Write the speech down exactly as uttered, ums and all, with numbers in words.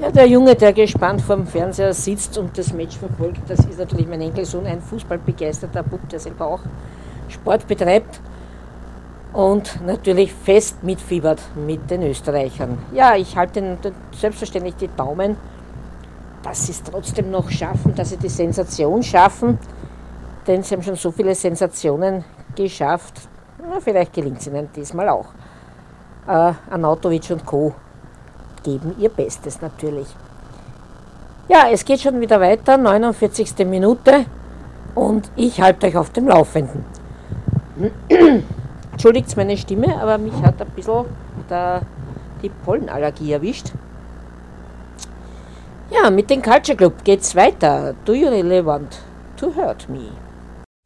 Ja, der Junge, der gespannt vorm Fernseher sitzt und das Match verfolgt, das ist natürlich mein Enkelsohn, ein fußballbegeisterter Bub, der selber auch Sport betreibt und natürlich fest mitfiebert mit den Österreichern. Ja, ich halte ihnen selbstverständlich die Daumen, dass sie es trotzdem noch schaffen, dass sie die Sensation schaffen, denn sie haben schon so viele Sensationen geschafft. Ja, vielleicht gelingt es ihnen diesmal auch. Äh, Arnautovic und Co. geben ihr Bestes natürlich. Ja, es geht schon wieder weiter, neunundvierzigste Minute und ich halte euch auf dem Laufenden. Entschuldigt meine Stimme, aber mich hat ein bisschen der, die Pollenallergie erwischt. Ja, mit dem Culture Club geht's weiter. Do you really want to hurt me?